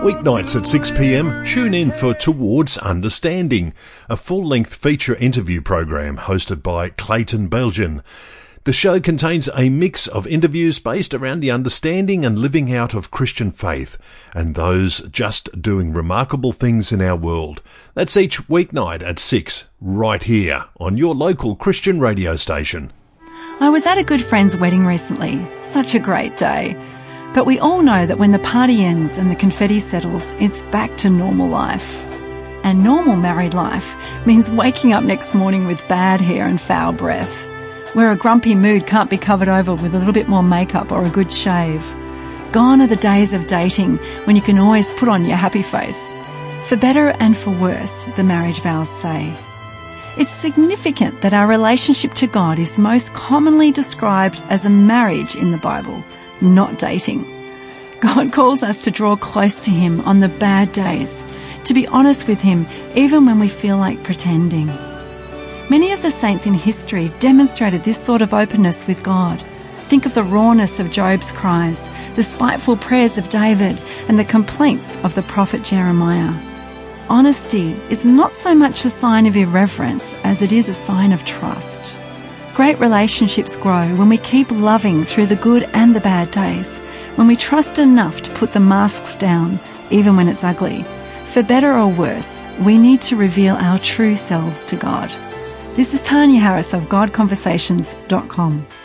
Weeknights at 6 p.m, tune in for Towards Understanding, a full-length feature interview program hosted by Clayton Belgian. The show contains a mix of interviews based around the understanding and living out of Christian faith and those just doing remarkable things in our world. That's each weeknight at 6, right here on your local Christian radio station. I was at a good friend's wedding recently. Such a great day. But we all know that when the party ends and the confetti settles, it's back to normal life. And normal married life means waking up next morning with bad hair and foul breath, where a grumpy mood can't be covered over with a little bit more makeup or a good shave. Gone are the days of dating when you can always put on your happy face. For better and for worse, the marriage vows say. It's significant that our relationship to God is most commonly described as a marriage in the Bible, not dating. God calls us to draw close to Him on the bad days, to be honest with Him even when we feel like pretending. Many of the saints in history demonstrated this sort of openness with God. Think of the rawness of Job's cries, the spiteful prayers of David, and the complaints of the prophet Jeremiah. Honesty is not so much a sign of irreverence as it is a sign of trust. Great relationships grow when we keep loving through the good and the bad days, when we trust enough to put the masks down, even when it's ugly. For better or worse, we need to reveal our true selves to God. This is Tanya Harris of GodConversations.com.